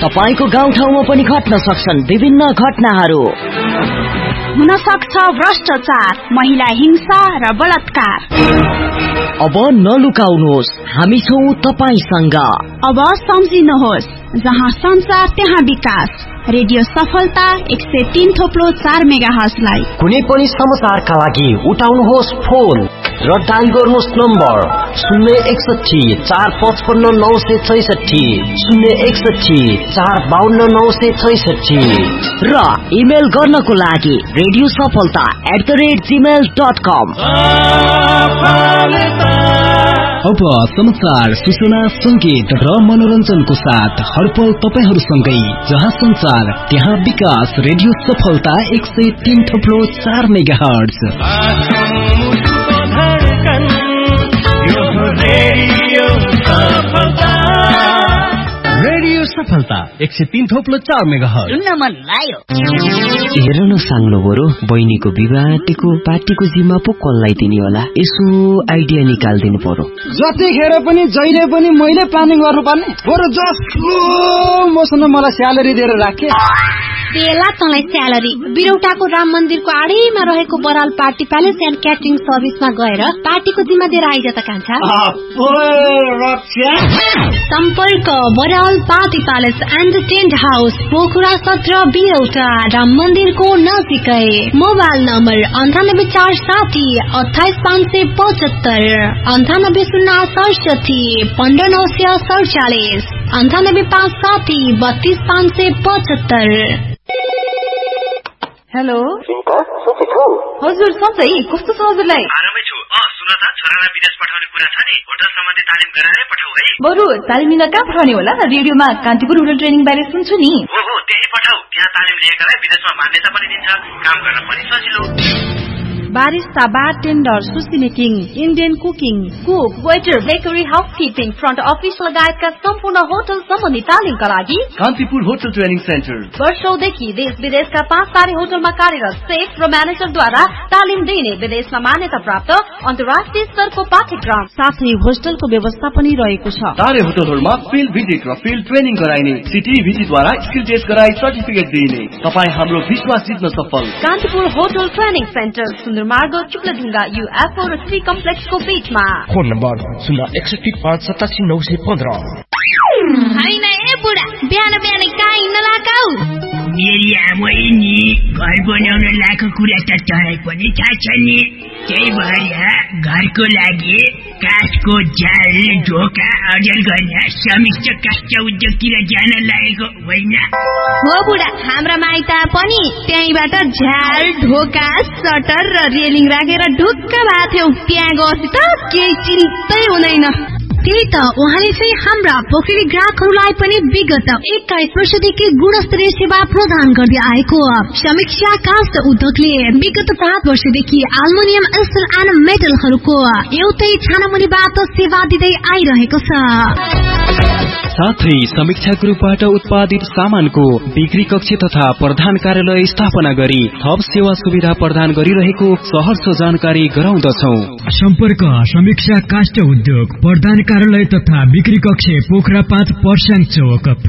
तपाईको गाउँठाउँमा पनि घट्न सक्छन् विभिन्न घटनाहरू। हुन सक्छ भ्रष्टाचार, महिला हिंसा र बलात्कार। अब नलुकाउनुहोस्, हामी छौं तपाईसँग। अब सम्झिनुहोस्, जहाँ संसार त्यहाँ विकास। रेडियो सफलता 103.4 मेगाहर्जलाई कुनै पनि समाचारका लागि उठाउनुहोस् फोन र डायल गर्नुहोस् नम्बर 061 455 966 061 452 966 र इमेल गर्नको लागि radiosafalta@gmail.com। अब समाचार, सूचना, संगीत र मनोरञ्जनको साथ हरपल तपाईहरूसँगै। जहाँ संसार त्यहाँ विकास। रेडियो सफलता 103.4 मेगाहर्ज। रेडियो सफलता 103.4 मेगाहर्ज। सुन्न मन लाग्यो। हेर न साङ्लो बरु, बहिनीको विवाहको पार्टीको जिम्मा पो कसलाई दिने होला? यसो आइडिया निकाल्दिनु पर्यो। जतिखेर पनि जहिले पनि मैले प्लानिङ गर्नुपर्ने। बरु जसको मसँग मलाई स्यालेरी दिएर राखे। बेला तँलाई स्यालेरी। बिरौटाको राम मन्दिरको आडैमा रहेको Baral party palace and catering सर्भिसमा गएर पार्टीको जिम्मा दिएर आइज त कान्छा। सम्पर्क Baral party palace and tent house, Pokhara 17 बिरौटा, Ram मन्दिरको नजिकै। Mobile number 98460 28575 98067 15947 98560 32575। हेलो हजुर सधैँ कस्तो छ हजुरलाई? आरामै छु। सुन त, छोरालाई विदेश पठाउने कुरा छ नि, होटल सम्बन्धी तालिम गराएरै पठाऊ है। बरु तालिम लिन कहाँ पठाउने होला? रेडियोमा कान्तिपुर होटल ट्रेनिङ बारे सुन्छु नि। हो त्यही पठाऊ। त्यहाँ तालिम लिएकालाई विदेशमा मान्यता पनि दिन्छ, काम गर्न पनि सजिलो। Barista, bartender, sushi making, Indian cooking, cook, waiter, bakery, housekeeping, front office लगायतका सम्पूर्ण होटल सम्बन्धी तालिमका लागि कान्तिपुर होटल ट्रेनिङ सेन्टर वर्षौंदेखि देश विदेशका 5 तारे होटलमा कार्यरत सेफ र म्यानेजरद्वारा तालिम दिने विदेशमा मान्यता प्राप्त अन्तर्राष्ट्रिय स्तरको पाठ्यक्रम साथै होस्टलको व्यवस्था पनि रहेको छ। तारे होटलहरूमा फिल्ड भिजिट र फिल्ड ट्रेनिङ गराइने, सिटी भिजिटद्वारा स्किल टेस्ट गराई सर्टिफिकेट दिइने। तपाईँ हाम्रो विश्वास जित्न सफल। कान्तिपुर होटल ट्रेनिङ सेन्टर, मार्ग चुक्लाढुङ्गा, UFO र श्री कम्प्लेक्सको बीचमा। Phone number 061587915। हैन ए बुढा, बिहान बिहान काहीँ नलाकाऊ। मेरी आमै नि घर बनाउन लाको कुरा त तँलाई पनि थाहा छ नि। त्यही भएर घरको लागि काठको जाल, ढोका अर्जन गर्न समिष्ट काष्ठ उद्योगतिर जान लागेको होइन हो बुढा? हाम्रा माइत पनि त्यहीबाट झ्याल, ढोका, सटर र रेलिङ राखेर ढुक्क भएको थियौ। त्यहाँ गएपछि त केही चिन्तै हुँदैन। त्यही त उहाँले चाहिँ हाम्रा पोखरी ग्राहकहरूलाई पनि विगत 21 वर्षदेखि गुणस्तरीय सेवा प्रदान गर्दै आएको समीक्षा काष्ठ उद्योगले विगत 5 वर्षदेखि एल्युमिनियम, स्टिल एन्ड मेटलहरूको एउटै छानामुनिबाट सेवा दिँदै आइरहेको छ। साथै समीक्षा ग्रुपबाट उत्पादित सामानको बिक्री कक्ष तथा प्रधान कार्यालय स्थापना गरी थप सेवा सुविधा प्रदान गरिरहेको सहर्ष जानकारी गराउँदछौ। सम्पर्क समीक्षा काष्ठ उद्योग, प्रधान कार्यालय तथा बिक्री कक्ष, पोखरा 5 पर्स्याङ चौक।